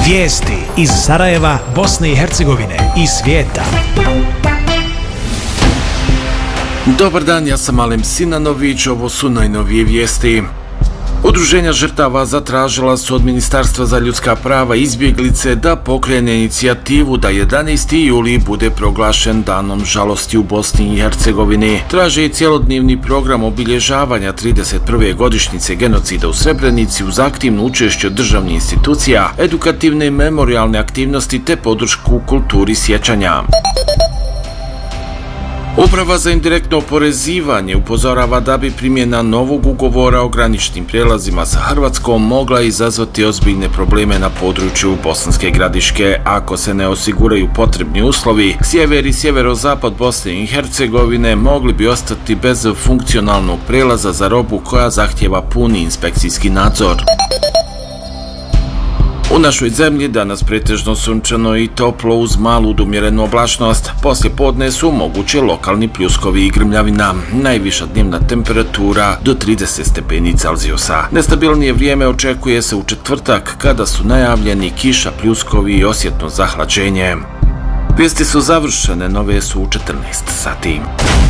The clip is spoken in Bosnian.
Vijesti iz Sarajeva, Bosne i Hercegovine i svijeta. Dobar dan, ja sam Alem Sinanović, ovo su najnovije vijesti. Udruženja žrtava zatražila su od Ministarstva za ljudska prava i izbjeglice da pokrene inicijativu da 11. juli bude proglašen danom žalosti u Bosni i Hercegovini. Traže i cjelodnevni program obilježavanja 31. godišnjice genocida u Srebrenici uz aktivno učešće državnih institucija, edukativne i memorijalne aktivnosti te podršku kulturi sjećanja. Uprava za indirektno oporezivanje upozorava da bi primjena novog ugovora o graničnim prijelazima sa Hrvatskom mogla izazvati ozbiljne probleme na području Bosanske Gradiške ako se ne osiguraju potrebni uslovi. Sjever i sjeverozapad Bosne i Hercegovine mogli bi ostati bez funkcionalnog prijelaza za robu koja zahtjeva puni inspekcijski nadzor. U našoj zemlji danas pretežno sunčano i toplo uz malu do umjerenu oblačnost. Poslije podne su moguće lokalni pljuskovi i grmljavina. Najviša dnevna temperatura do 30 stepeni Celzijusa. Nestabilnije vrijeme očekuje se u četvrtak kada su najavljeni kiša, pljuskovi i osjetno zahlađenje. Vijesti su završene, nove su u 14 sati.